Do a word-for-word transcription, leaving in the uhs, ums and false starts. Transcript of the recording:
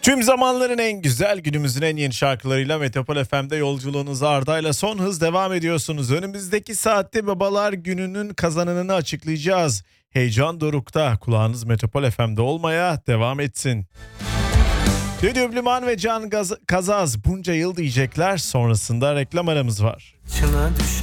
Tüm zamanların en güzel, günümüzün en yeni şarkılarıyla Metropol F M'de yolculuğunuza Arda'yla son hız devam ediyorsunuz. Önümüzdeki saatte Babalar Günü'nün kazananını açıklayacağız. Heyecan dorukta. Kulağınız Metropol F M'de olmaya devam etsin. Düdü Blüman ve Can Gaz- Kazaz bunca yıl diyecekler. Sonrasında reklam aramız var. Çına düşen